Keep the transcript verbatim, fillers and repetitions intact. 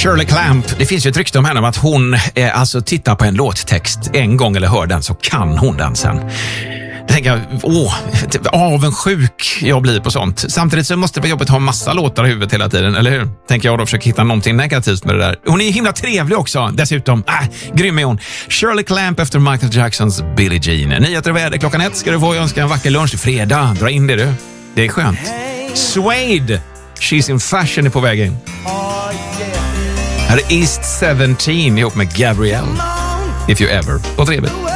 Shirley Clamp, det finns ju ett rykte om henne om att hon eh, alltså tittar på en låttext en gång eller hör den så kan hon den sen. Jag tänker, åh, avundsjuk jag blir på sånt. Samtidigt så måste det vara jobbigt att ha massa låtar i huvudet hela tiden, eller hur? Tänker jag då försöka hitta någonting negativt med det där. Hon är himla trevlig också, dessutom. Äh, grym är hon. Shirley Clamp efter Michael Jacksons Billie Jean. Nyheter och väder klockan ett ska du få. Jag önskar en vacker lunch. Fredag, dra in det du. Det är skönt. Suede, She's in Fashion är på väg in. Här är East seventeen ihop med Gabrielle. If You Ever. Vad trevligt.